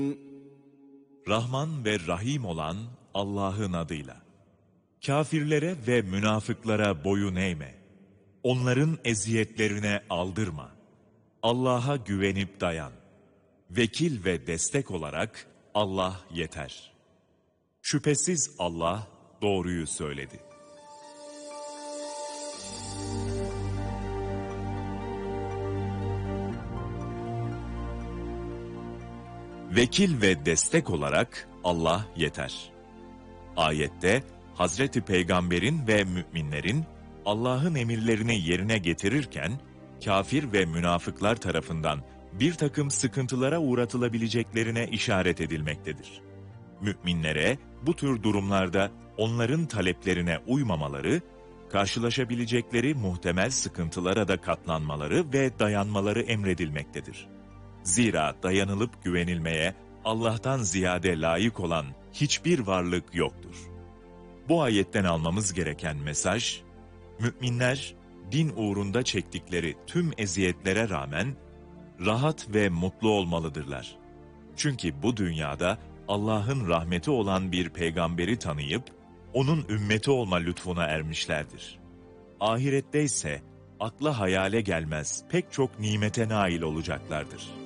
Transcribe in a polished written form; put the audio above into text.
Rahman ve Rahim olan Allah'ın adıyla. Kafirlere ve münafıklara boyun eğme. Onların eziyetlerine aldırma. Allah'a güvenip dayan. Vekil ve destek olarak Allah yeter. Şüphesiz Allah doğruyu söyledi. Vekil ve destek olarak Allah yeter. Ayette Hazreti Peygamber'in ve müminlerin Allah'ın emirlerini yerine getirirken kafir ve münafıklar tarafından bir takım sıkıntılara uğratılabileceklerine işaret edilmektedir. Müminlere bu tür durumlarda onların taleplerine uymamaları, karşılaşabilecekleri muhtemel sıkıntılara da katlanmaları ve dayanmaları emredilmektedir. Zira dayanılıp güvenilmeye Allah'tan ziyade layık olan hiçbir varlık yoktur. Bu ayetten almamız gereken mesaj, müminler din uğrunda çektikleri tüm eziyetlere rağmen rahat ve mutlu olmalıdırlar. Çünkü bu dünyada Allah'ın rahmeti olan bir peygamberi tanıyıp onun ümmeti olma lütfuna ermişlerdir. Ahirette ise akla hayale gelmez pek çok nimete nail olacaklardır.